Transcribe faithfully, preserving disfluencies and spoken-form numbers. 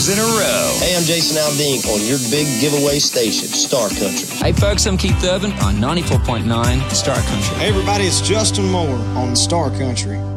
years in a row. Hey, I'm Jason Aldean on your big giveaway station, Star Country. Hey, folks, I'm Keith Urban on ninety-four point nine Star Country. Hey, everybody, it's Justin Moore on Star Country.